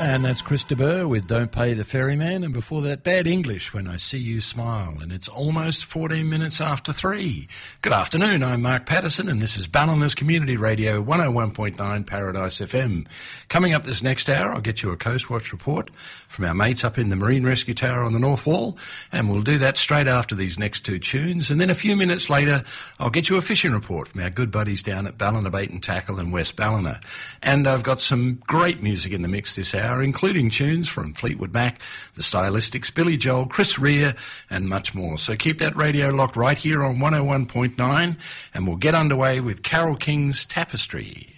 And that's Chris de Burgh with Don't Pay the Ferryman, and before that, Bad English, When I See You Smile, and it's almost 14 minutes after 3. Good afternoon, I'm Mark Patterson, and this is Balliners Community Radio 101.9 Paradise FM. Coming up this next hour, I'll get you a Coast Watch report from our mates up in the Marine Rescue Tower on the North Wall, and we'll do that straight after these next two tunes, and then a few minutes later, I'll get you a fishing report from our good buddies down at Ballina Bait and Tackle in West Ballina. And I've got some great music in the mix this hour, including tunes from Fleetwood Mac, The Stylistics, Billy Joel, Chris Rea, and much more. So keep that radio locked right here on 101.9, and we'll get underway with Carole King's Tapestry.